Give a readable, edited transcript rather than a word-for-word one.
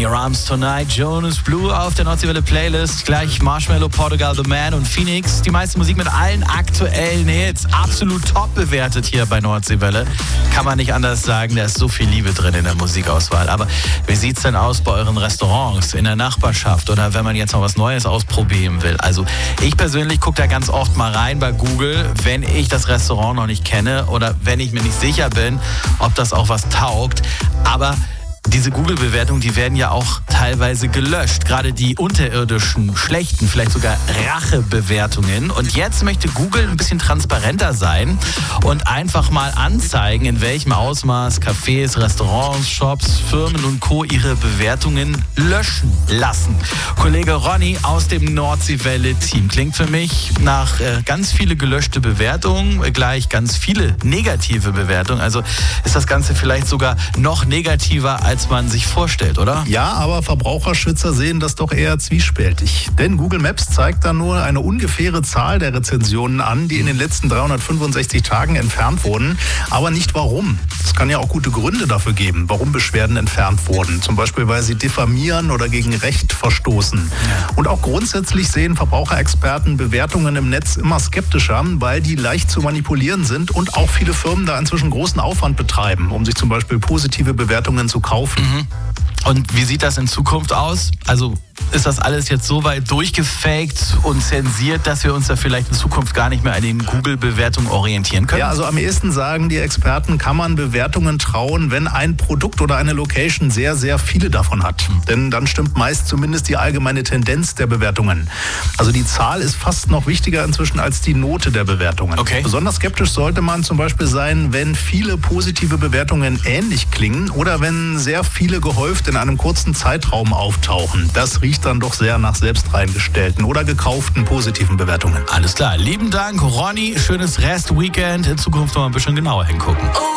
Your Arms Tonight, Jonas Blue auf der Nordseewelle Playlist. Gleich Marshmello, Portugal The Man und Phoenix. Die meiste Musik mit allen aktuellen Hits. Absolut top bewertet hier bei Nordseewelle. Kann man nicht anders sagen, da ist so viel Liebe drin in der Musikauswahl. Aber wie sieht's denn aus bei euren Restaurants, in der Nachbarschaft oder wenn man jetzt noch was Neues ausprobieren will? Also ich persönlich gucke da ganz oft mal rein bei Google, wenn ich das Restaurant noch nicht kenne oder wenn ich mir nicht sicher bin, ob das auch was taugt. Aber diese Google-Bewertungen, die werden ja auch teilweise gelöscht. Gerade die unterirdischen, schlechten, vielleicht sogar Rache-Bewertungen. Und jetzt möchte Google ein bisschen transparenter sein und einfach mal anzeigen, in welchem Ausmaß Cafés, Restaurants, Shops, Firmen und Co. ihre Bewertungen löschen lassen. Kollege Ronny aus dem Nordseewelle-Team. Klingt für mich nach ganz viele gelöschte Bewertungen, gleich ganz viele negative Bewertungen. Also ist das Ganze vielleicht sogar noch negativer, als man sich vorstellt, oder? Ja, aber Verbraucherschützer sehen das doch eher zwiespältig. Denn Google Maps zeigt da nur eine ungefähre Zahl der Rezensionen an, die in den letzten 365 Tagen entfernt wurden, aber nicht warum. Es kann ja auch gute Gründe dafür geben, warum Beschwerden entfernt wurden. Zum Beispiel, weil sie diffamieren oder gegen Recht verstoßen. Und auch grundsätzlich sehen Verbraucherexperten Bewertungen im Netz immer skeptischer, weil die leicht zu manipulieren sind und auch viele Firmen da inzwischen großen Aufwand betreiben, um sich zum Beispiel positive Bewertungen zu kaufen. Und wie sieht das in Zukunft aus? Also ist das alles jetzt so weit durchgefaked und zensiert, dass wir uns da vielleicht in Zukunft gar nicht mehr an den Google-Bewertungen orientieren können? Ja, also am ehesten sagen die Experten, kann man Bewertungen trauen, wenn ein Produkt oder eine Location sehr, sehr viele davon hat. Denn dann stimmt meist zumindest die allgemeine Tendenz der Bewertungen. Also die Zahl ist fast noch wichtiger inzwischen als die Note der Bewertungen. Okay. Besonders skeptisch sollte man zum Beispiel sein, wenn viele positive Bewertungen ähnlich klingen oder wenn sehr viele gehäuft in einem kurzen Zeitraum auftauchen. Das riecht dann doch sehr nach selbst reingestellten oder gekauften positiven Bewertungen. Alles klar. Lieben Dank, Ronny. Schönes Rest-Weekend. In Zukunft noch mal ein bisschen genauer hingucken.